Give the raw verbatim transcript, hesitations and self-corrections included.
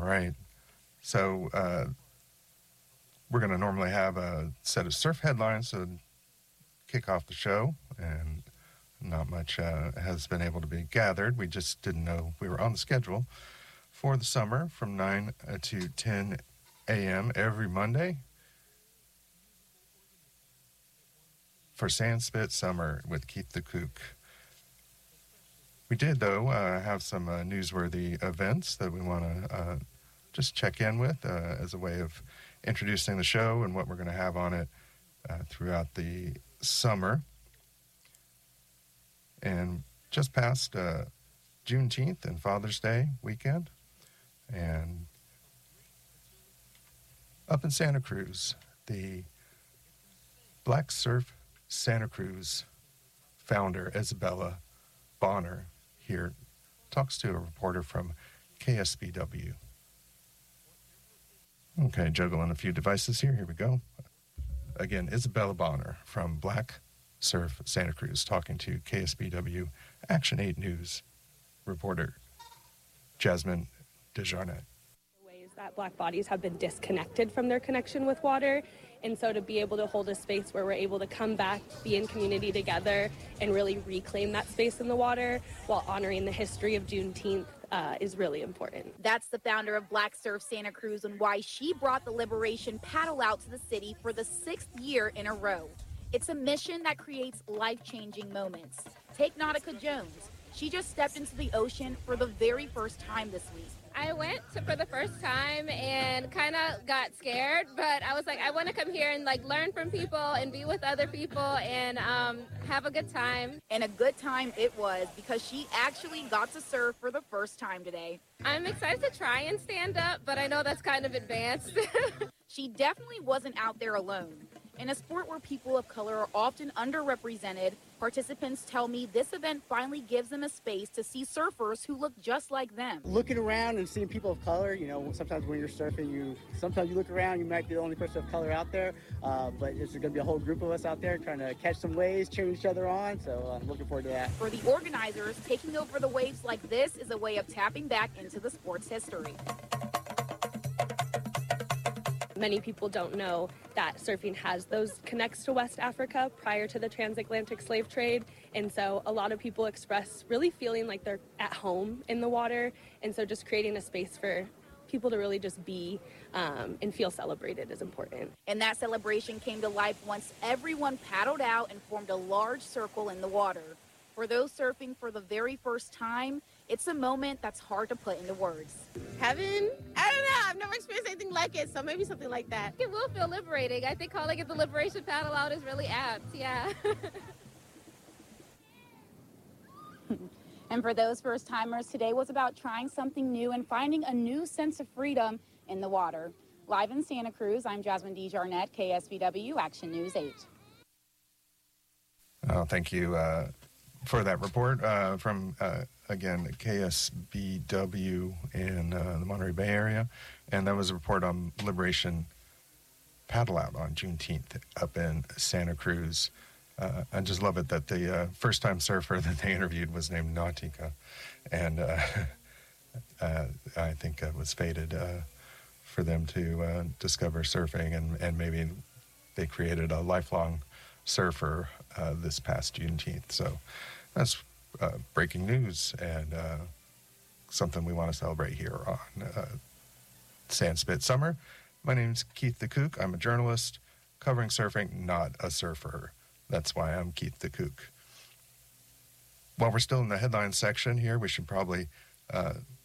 right. So uh, we're going to normally have a set of surf headlines to kick off the show, and not much uh, has been able to be gathered. We just didn't know we were on the schedule for the summer from nine to ten a.m. every Monday for Sandspit Summer with Keith the Kook. We did, though, uh, have some uh, newsworthy events that we want to uh, just check in with uh, as a way of introducing the show and what we're going to have on it uh, throughout the summer. And just past uh, Juneteenth and Father's Day weekend, and up in Santa Cruz, the Black Surf Santa Cruz founder, Isabella Bonner, here talks to a reporter from K S B W. Okay, juggling a few devices here. Here we go. Again, Isabella Bonner from Black Surf Santa Cruz talking to K S B W Action eight News reporter Jasmine Desjarnet. Ways that Black bodies have been disconnected from their connection with water, and so to be able to hold a space where we're able to come back, be in community together, and really reclaim that space in the water while honoring the history of Juneteenth uh, is really important. That's the founder of Black Surf Santa Cruz and why she brought the Liberation paddle out to the city for the sixth year in a row. It's a mission that creates life-changing moments. Take Nautica Jones. She just stepped into the ocean for the very first time this week. I went to, for the first time and kind of got scared, but I was like, I want to come here and like learn from people and be with other people and um, have a good time. And a good time it was, because she actually got to surf for the first time today. I'm excited to try and stand up, but I know that's kind of advanced. She definitely wasn't out there alone. In a sport where people of color are often underrepresented, participants tell me this event finally gives them a space to see surfers who look just like them. Looking around and seeing people of color, you know, sometimes when you're surfing, you sometimes you look around, you might be the only person of color out there, uh, but there's going to be a whole group of us out there trying to catch some waves, cheering each other on, so I'm looking forward to that. For the organizers, taking over the waves like this is a way of tapping back into the sport's history. Many people don't know that surfing has those connects to West Africa prior to the transatlantic slave trade. And so a lot of people express really feeling like they're at home in the water. And so just creating a space for people to really just be um, and feel celebrated is important. And that celebration came to life once everyone paddled out and formed a large circle in the water. For those surfing for the very first time, it's a moment that's hard to put into words. Heaven? I don't know. I've never experienced anything like it, so maybe something like that. It will feel liberating. I think calling it the Liberation Paddle Out is really apt, yeah. And for those first-timers, today was about trying something new and finding a new sense of freedom in the water. Live in Santa Cruz, I'm Jasmine Desjarnet, K S B W Action News eight. Oh, thank you uh, for that report uh, from, uh, again, K S B W in uh, the Monterey Bay area. And that was a report on Liberation Paddle Out on Juneteenth up in Santa Cruz. Uh, I just love it that the uh, first-time surfer that they interviewed was named Nautica. And uh, uh, I think it was fated uh, for them to uh, discover surfing, and, and maybe they created a lifelong surfer uh, this past Juneteenth. So that's uh, breaking news and uh, something we want to celebrate here on uh, Sandspit Summer. My name's Keith the Kook. I'm a journalist covering surfing, not a surfer. That's why I'm Keith the Kook. While we're still in the headline section here, we should probably uh,